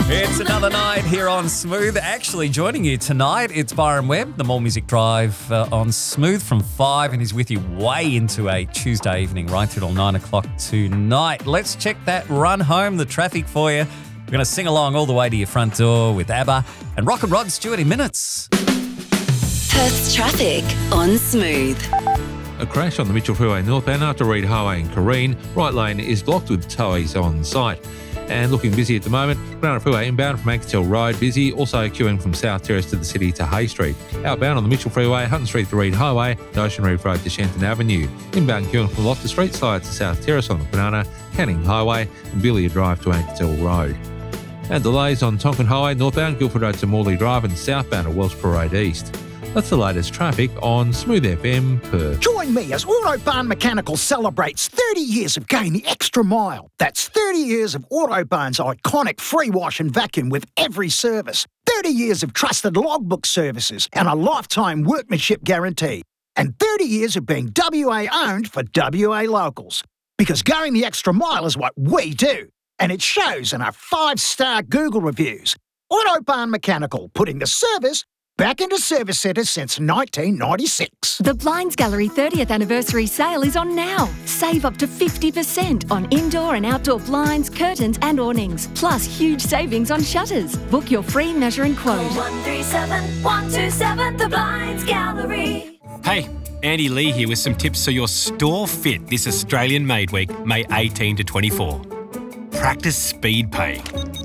It's another night here on Smooth. Actually, joining you tonight, it's Byron Webb, the More Music Drive on Smooth from 5, and he's with you way into a Tuesday evening, right through till 9 o'clock tonight. Let's check that run home, the traffic for you. We're going to sing along all the way to your front door with ABBA and Rock and Rod Stewart in minutes. Perth's traffic on Smooth. A crash on the Mitchell Freeway northbound after Reed Highway in Careen. Right lane is blocked with towies on site. And looking busy at the moment, Granite Freeway inbound from Ankersell Road busy, also queuing from South Terrace to the city to Hay Street. Outbound on the Mitchell Freeway, Hutton Street to Reed Highway, and Ocean Reef Road to Shenton Avenue. Inbound queuing from Loftus Street side to South Terrace on the Banana, Canning Highway, and Billiard Drive to Ankersell Road. And delays on Tonkin Highway northbound, Guildford Road to Morley Drive, and southbound at Welsh Parade East. That's the latest traffic on Smooth FM Perth. Join me as Autobahn Mechanical celebrates 30 years of going the extra mile. That's 30 years of Autobahn's iconic free wash and vacuum with every service. 30 years of trusted logbook services and a lifetime workmanship guarantee. And 30 years of being WA owned for WA locals. Because going the extra mile is what we do. And it shows in our 5-star Google reviews. Autobahn Mechanical, putting the service back into service centres since 1996. The Blinds Gallery 30th anniversary sale is on now. Save up to 50% on indoor and outdoor blinds, curtains and awnings. Plus huge savings on shutters. Book your free measure and quote. 137 127 The Blinds Gallery. Hey, Andy Lee here with some tips so your store fit this Australian Made Week, May 18 to 24. Practice speed pay.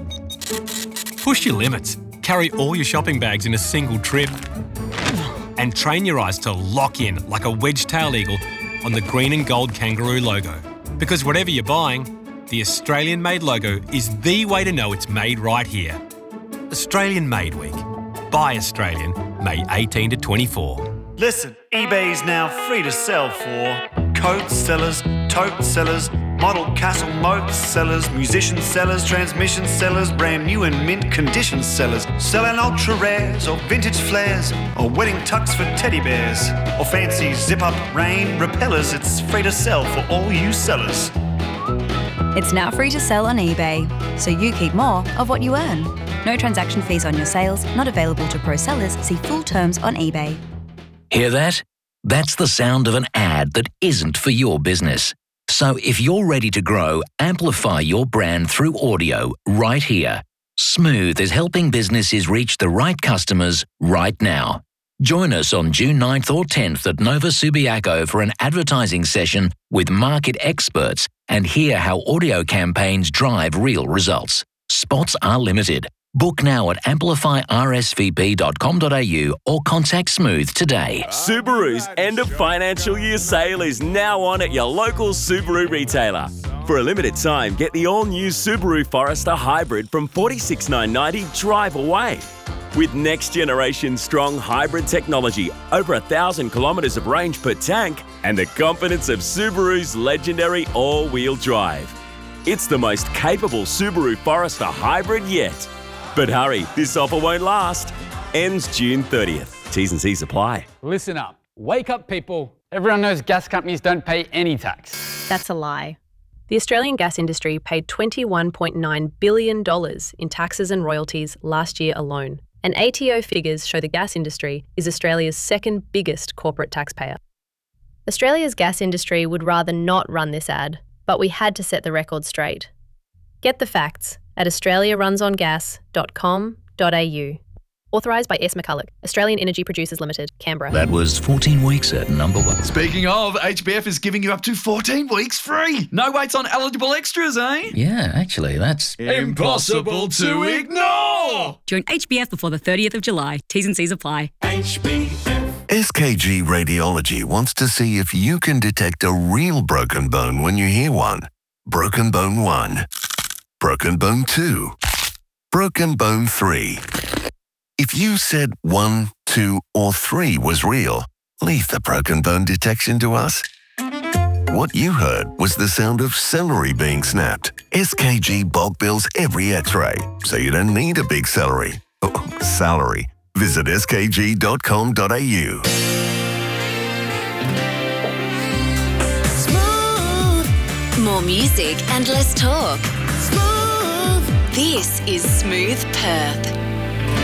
Push your limits. Carry all your shopping bags in a single trip. And train your eyes to lock in like a wedge-tailed eagle on the green and gold kangaroo logo. Because whatever you're buying, the Australian Made logo is the way to know it's made right here. Australian Made Week. Buy Australian, May 18 to 24. Listen, eBay's now free to sell for coat sellers, tote sellers, model castle moat sellers, musician sellers, transmission sellers, brand new and mint condition sellers, selling ultra rares or vintage flares or wedding tux for teddy bears or fancy zip-up rain repellers. It's free to sell for all you sellers. It's now free to sell on eBay, so you keep more of what you earn. No transaction fees on your sales, not available to pro sellers. See full terms on eBay. Hear that? That's the sound of an ad that isn't for your business. So if you're ready to grow, amplify your brand through audio right here. Smooth is helping businesses reach the right customers right now. Join us on June 9th or 10th at Nova Subiaco for an advertising session with market experts and hear how audio campaigns drive real results. Spots are limited. Book now at amplifyrsvp.com.au or contact Smooth today. Subaru's end of financial year sale is now on at your local Subaru retailer. For a limited time, get the all-new Subaru Forester Hybrid from $46,990 drive away. With next-generation strong hybrid technology, over 1,000 kilometres of range per tank, and the confidence of Subaru's legendary all-wheel drive. It's the most capable Subaru Forester Hybrid yet. But hurry, this offer won't last. Ends June 30th. T's and C's apply. Listen up. Wake up, people. Everyone knows gas companies don't pay any tax. That's a lie. The Australian gas industry paid $21.9 billion in taxes and royalties last year alone. And ATO figures show the gas industry is Australia's second biggest corporate taxpayer. Australia's gas industry would rather not run this ad, but we had to set the record straight. Get the facts at australiarunsongas.com.au. Authorised by S. McCulloch, Australian Energy Producers Limited, Canberra. That was 14 weeks at number 1. Speaking of, HBF is giving you up to 14 weeks free. No waits on eligible extras, eh? Yeah, actually, that's impossible to ignore. Join HBF before the 30th of July. T's and C's apply. HBF. SKG Radiology wants to see if you can detect a real broken bone when you hear one. Broken bone 1. Broken bone 2. Broken bone 3. If you said 1, 2, or 3 was real, leave the broken bone detection to us. What you heard was the sound of celery being snapped. SKG bulk bills every x-ray, so you don't need a big celery. Salary. Visit skg.com.au. Smooth. More music and less talk. Smooth. This is Smooth Perth.